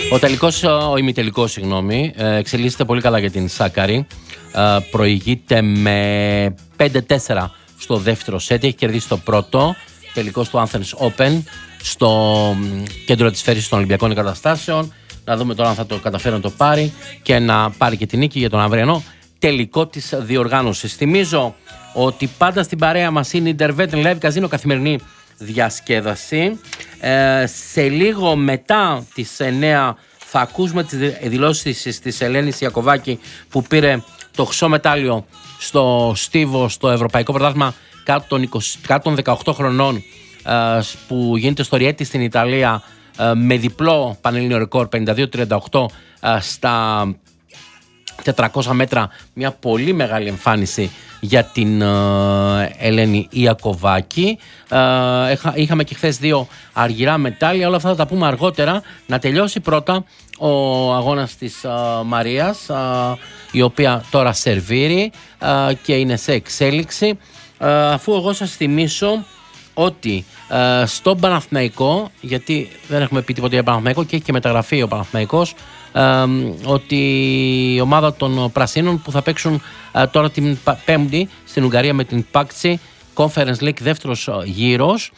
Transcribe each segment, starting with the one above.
Ο ημιτελικός, συγγνώμη, εξελίσσεται πολύ καλά για την Σάκαρη. Προηγείται με 5-4 στο δεύτερο σετ. Έχει κερδίσει το πρώτο. Τελικός του Athens Open στο κέντρο της Φέρης των Ολυμπιακών Εγκαταστάσεων. Να δούμε τώρα αν θα το καταφέρει να το πάρει και να πάρει και την νίκη για τον αυριανό τελικό της διοργάνωσης. Θυμίζω ότι πάντα στην παρέα μας είναι η Intervet Live Casino, καθημερινή διασκέδαση. Σε λίγο μετά τις 9 θα ακούσουμε τις δηλώσεις της Ελένης Ιακωβάκη, που πήρε το χρυσό μετάλλιο στο στίβο στο Ευρωπαϊκό Πρωτάθλημα κάτω των 18 χρονών, που γίνεται στο Ριέτη στην Ιταλία, με διπλό πανελλήνιο ρεκόρ 52-38 στα 400 μέτρα. Μια πολύ μεγάλη εμφάνιση για την Ελένη Ιακωβάκη. Είχαμε και χθες 2 αργυρά μετάλλια. Όλα αυτά θα τα πούμε αργότερα. Να τελειώσει πρώτα ο αγώνας της Μαρίας, η οποία τώρα σερβίρει και είναι σε εξέλιξη, αφού εγώ σας θυμίσω ότι στον Παναθηναϊκό, γιατί δεν έχουμε πει τίποτα για Παναθηναϊκό και έχει και μεταγραφεί ο Παναθηναϊκός, ότι η ομάδα των Πρασίνων που θα παίξουν τώρα την Πέμπτη στην Ουγγαρία με την Πάκτση, Conference League δεύτερος γύρος,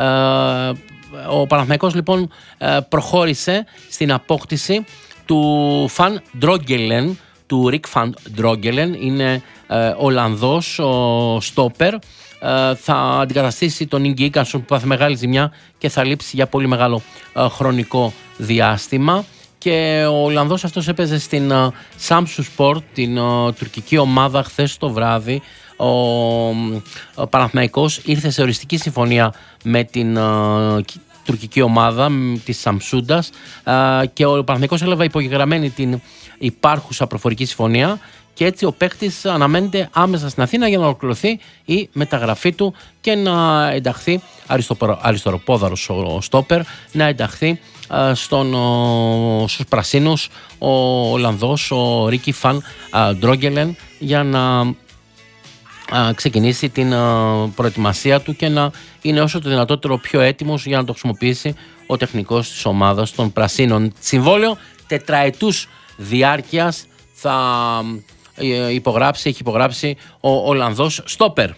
ο Παναθηναϊκός λοιπόν προχώρησε στην απόκτηση του Φαν Ντρόγκελεν, του Ρικ Φαν Ντρόγκελεν. Είναι Ολλανδός, ο στόπερ. Θα αντικαταστήσει τον Ίγκη Ίκανσον, που πάθει μεγάλη ζημιά και θα λείψει για πολύ μεγάλο χρονικό διάστημα. Και ο Ολλανδός αυτός έπαιζε στην Samsun Sport, την τουρκική ομάδα. Χθες το βράδυ ο Παναθηναϊκός ήρθε σε οριστική συμφωνία με την τουρκική ομάδα της Σαμσούντας, και ο Παναθηναϊκός έλαβε υπογεγραμμένη την υπάρχουσα προφορική συμφωνία, και έτσι ο παίκτης αναμένεται άμεσα στην Αθήνα για να ολοκληρωθεί η μεταγραφή του και να ενταχθεί, αριστεροπόδαρος ο στόπερ, να ενταχθεί στους Πρασίνους ο Ολλανδός, ο Ρίκι Φαν Ντρόγκελεν, για να ξεκινήσει την προετοιμασία του και να είναι όσο το δυνατότερο πιο έτοιμος για να το χρησιμοποιήσει ο τεχνικός της ομάδας των Πρασίνων. Συμβόλαιο τετραετούς διάρκειας θα έχει υπογράψει ο Ολλανδός στόπερ.